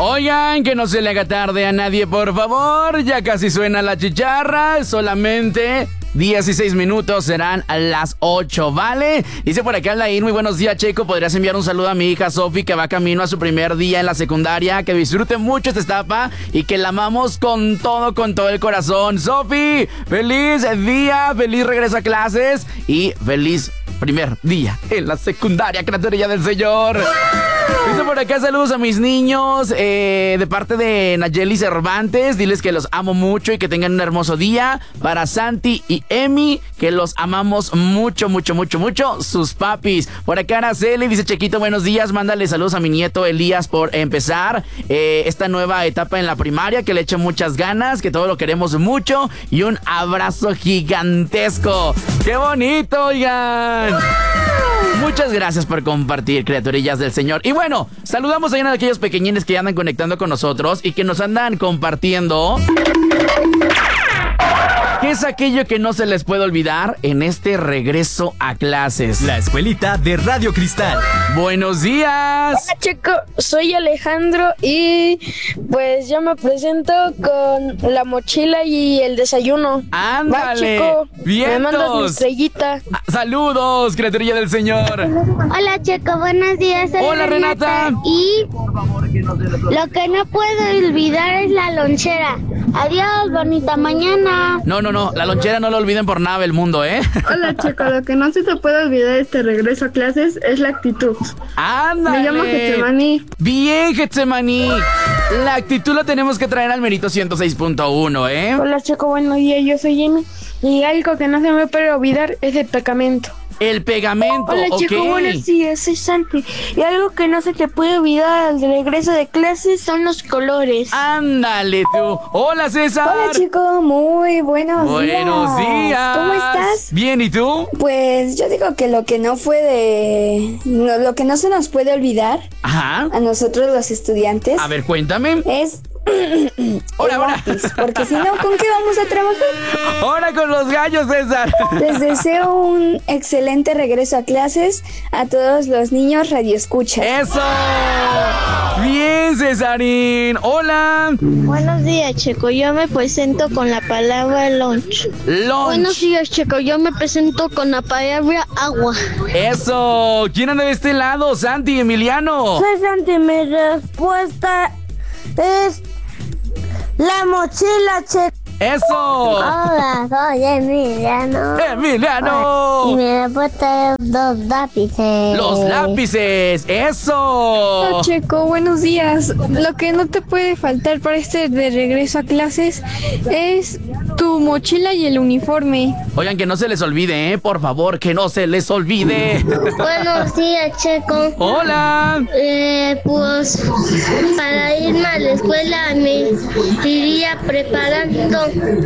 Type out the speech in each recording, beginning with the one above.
Oigan, que no se le haga tarde a nadie, por favor. Ya casi suena la chicharra. Solamente 16 minutos, serán a las 8, ¿vale? Dice por acá Alain, muy buenos días, Checo. ¿Podrías enviar un saludo a mi hija Sofi, que va camino a su primer día en la secundaria? Que disfrute mucho esta etapa y que la amamos con todo el corazón. Sofi, feliz día, feliz regreso a clases y feliz primer día en la secundaria, criatura del Señor. Dice por acá, saludos a mis niños de parte de Nayeli Cervantes. Diles que los amo mucho y que tengan un hermoso día. Para Santi y Emi, que los amamos mucho, sus papis. Por acá Araceli dice, Chequito, buenos días. Mándale saludos a mi nieto Elías por empezar esta nueva etapa en la primaria. Que le eche muchas ganas, que todo lo queremos mucho. Y un abrazo gigantesco. ¡Qué bonito, oigan! Muchas gracias por compartir, criaturillas del Señor. Y bueno, saludamos a uno de aquellos pequeñines que andan conectando con nosotros y que nos andan compartiendo. ¿Qué es aquello que no se les puede olvidar en este regreso a clases? La escuelita de Radio Cristal. ¡Buenos días! Hola, Checo, soy Alejandro y pues yo me presento con la mochila y el desayuno. ¡Ándale! Va, Checo, ¡vientos! me mandas mi estrellita. ¡Saludos, criaturilla del Señor! Hola, Checo, buenos días. Soy Hola, Renata. Y lo que no puedo olvidar es la lonchera. Adiós, bonita mañana. No, la lonchera no lo olviden por nada del mundo, ¿eh? Hola, Checo, lo que no se te puede olvidar de este regreso a clases es la actitud. ¡Ándale! Me llamo Getsemaní. Bien, Getsemaní. La actitud la tenemos que traer al Merito 106.1, ¿eh? Hola, Checo, buenos días, yo soy Jimmy. Y algo que no se me puede olvidar es el pegamento. El pegamento. Hola, Checo, buenos días, soy Santi. Y algo que no se te puede olvidar al regreso de clases son los colores. Ándale tú. Hola, César. Hola, Checo, muy buenos días. Buenos días. ¿Cómo estás? Bien, ¿y tú? Pues yo digo que lo que no lo que no se nos puede olvidar Ajá. a nosotros los estudiantes. A ver, cuéntame. Es Ahora. lápiz, porque si no, ¿con qué vamos a trabajar? Ahora con los gallos, César. Les deseo un excelente regreso a clases a todos los niños radioescuchas. ¡Eso! Bien, Cesarín. Hola. Buenos días, Checo. Yo me presento con la palabra lunch. Buenos días, Checo. Yo me presento con la palabra agua. Eso. ¿Quién anda de este lado? Santi, Emiliano. Soy Santi, mi respuesta es la mochila, Checo. ¡Eso! Hola, soy Emiliano. ¡Emiliano! Y mi respuesta es los lápices. ¡Los lápices! ¡Eso! Hola, Checo, buenos días. Lo que no te puede faltar para este de regreso a clases es tu mochila y el uniforme. Oigan, que no se les olvide, por favor, que no se les olvide. Buenos días, Checo. ¡Hola! Pues para irme a la escuela me iría preparando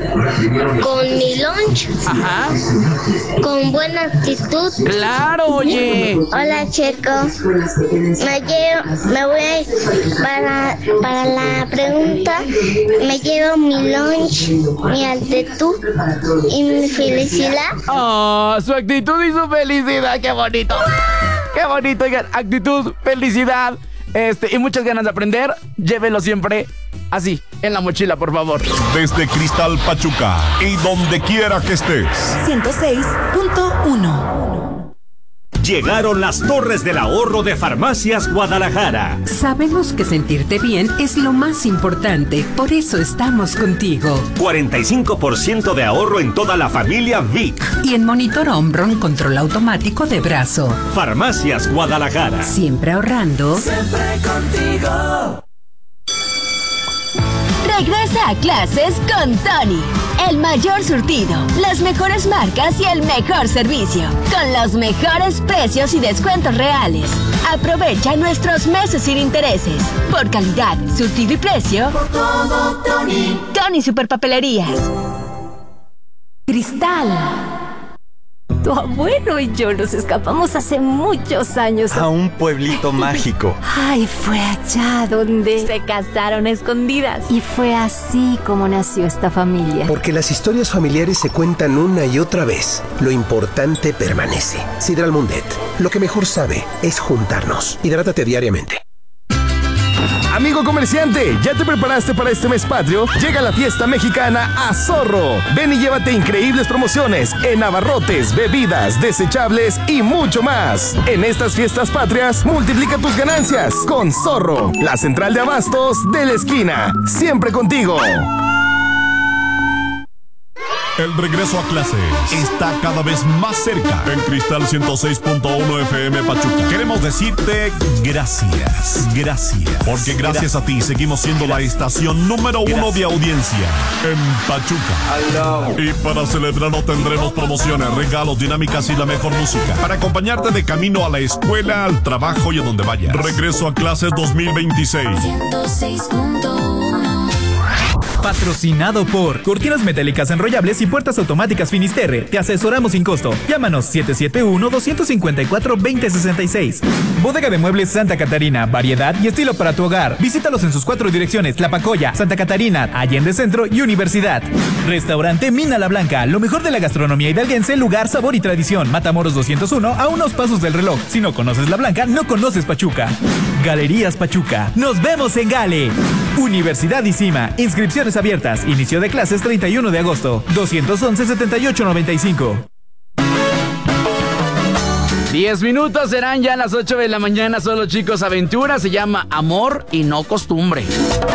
con mi lunch. Ajá. Con buena actitud. ¡Claro, oye! Hola, Checo. Me voy a ir para la pregunta. Me llevo mi lunch, mi actitud y mi felicidad. ¡Ah! Su actitud y su felicidad, qué bonito. Qué bonito, oigan, actitud, felicidad, y muchas ganas de aprender. Llévelo siempre así, en la mochila, por favor. Desde Cristal Pachuca y donde quiera que estés. 106.1. Llegaron las torres del ahorro de Farmacias Guadalajara. Sabemos que sentirte bien es lo más importante, por eso estamos contigo. 45% de ahorro en toda la familia Vic. Y en Monitor Omron control automático de brazo. Farmacias Guadalajara. Siempre ahorrando. Siempre contigo. Regresa a clases con Tony. El mayor surtido, las mejores marcas y el mejor servicio. Con los mejores precios y descuentos reales. Aprovecha nuestros meses sin intereses. Por calidad, surtido y precio. Por todo, Tony. Tony Superpapelerías. Cristal. Tu abuelo y yo nos escapamos hace muchos años a un pueblito mágico. Ay, fue allá donde se casaron a escondidas. Y fue así como nació esta familia. Porque las historias familiares se cuentan una y otra vez. Lo importante permanece. Sidral Mundet, lo que mejor sabe es juntarnos. Hidrátate diariamente. Amigo comerciante, ¿ya te preparaste para este mes patrio? Llega la fiesta mexicana a Zorro. Ven y llévate increíbles promociones en abarrotes, bebidas, desechables y mucho más. En estas fiestas patrias, multiplica tus ganancias con Zorro, la central de abastos de la esquina. Siempre contigo. El regreso a clases está cada vez más cerca. En Cristal 106.1 FM Pachuca. Queremos decirte gracias. Gracias. Porque gracias a ti seguimos siendo la estación número 1 de audiencia en Pachuca. Y para celebrarlo tendremos promociones, regalos, dinámicas y la mejor música. Para acompañarte de camino a la escuela, al trabajo y a donde vayas. Regreso a clases 2026. 106.1. Patrocinado por Cortinas Metálicas Enrollables y Puertas Automáticas Finisterre. Te asesoramos sin costo. Llámanos 771-254-2066. Bodega de Muebles Santa Catarina. Variedad y estilo para tu hogar. Visítalos en sus 4 direcciones: Tlapacoya, Santa Catarina, Allende Centro y Universidad. Restaurante Mina La Blanca. Lo mejor de la gastronomía hidalguense, lugar, sabor y tradición. Matamoros 201, a unos pasos del reloj. Si no conoces La Blanca, no conoces Pachuca. Galerías Pachuca. Nos vemos en Gale. Universidad ICIMA. Inscripciones abiertas. Inicio de clases 31 de agosto. 211-7895. 10 minutos, serán ya las 8 de la mañana. Solo chicos, aventura. Se llama Amor y no Costumbre.